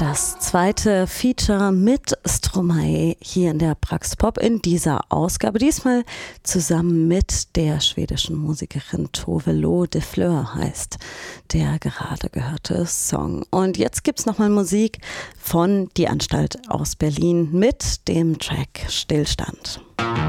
Das zweite Feature mit Stromae hier in der Prax Pop in dieser Ausgabe. Diesmal zusammen mit der schwedischen Musikerin Tove Lo. De Fleur heißt der gerade gehörte Song. Und jetzt gibt's nochmal Musik von Die Anstalt aus Berlin mit dem Track Stillstand.